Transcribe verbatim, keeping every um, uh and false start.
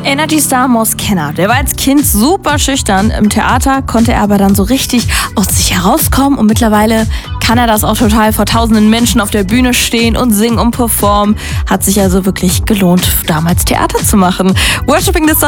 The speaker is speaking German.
Energy Star Moss Kenner, der war als Kind super schüchtern. Im Theater konnte er aber dann so richtig aus sich herauskommen und mittlerweile kann er das auch total vor tausenden Menschen auf der Bühne stehen und singen und performen. Hat sich also wirklich gelohnt, damals Theater zu machen. Worshipping the Sun